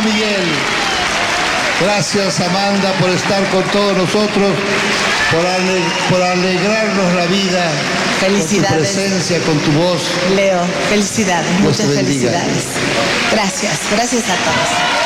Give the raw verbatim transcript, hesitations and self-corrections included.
Miguel. Gracias, Amanda, por estar con todos nosotros, por, ale por alegrarnos la vida. Felicidades. Con tu presencia, con tu voz. Leo, felicidades, Dios muchas te bendiga. felicidades. Gracias, gracias a todos.